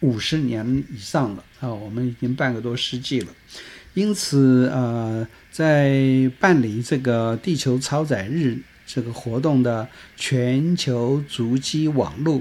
50年以上了我们已经半个多世纪了。因此在办理这个地球超载日这个活动的全球足迹网络